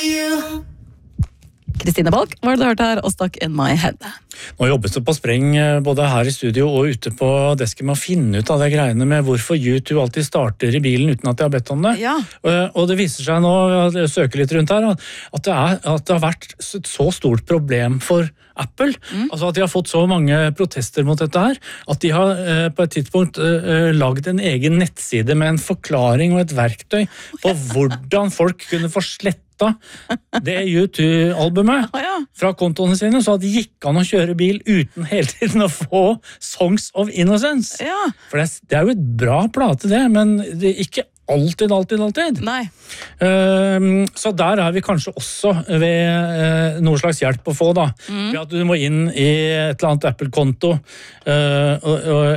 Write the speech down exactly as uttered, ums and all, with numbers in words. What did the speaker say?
Kristine Balk var det du hørte her, og Stuck in my head. Nå jobbes det på spreng både her i studio og ute på desken med å finne ut av det greiene med hvorfor U to alltid starter i bilen uten at de har bedt om det. Ja. Og det viser seg nå, jeg søker litt rundt her, at det, er, at det har vært et så stort problem for Apple, mm. altså at de har fått så mange protester mot dette her, at de har eh, på et tidspunkt eh, lagd en egen nettside med en forklaring og et verktøy på hvordan folk kunne få slett det U to-albumet fra kontoene sine, så at det gikk an å kjøre bil uten hele tiden å få Songs of Innocence. Ja. For det, det er jo et bra plate det, men det er ikke alltid, alltid, alltid. Nei. Uh, så der er vi kanskje også ved uh, noe slags hjelp å få da. Mm. Ved at du må inn i et eller annet Apple-konto uh, og, og